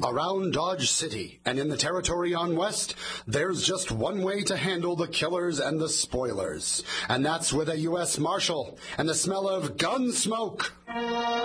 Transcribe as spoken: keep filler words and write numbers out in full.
Around Dodge City and in the territory on West, there's just one way to handle the killers and the spoilers, and that's with a U S Marshal and the smell of gun smoke.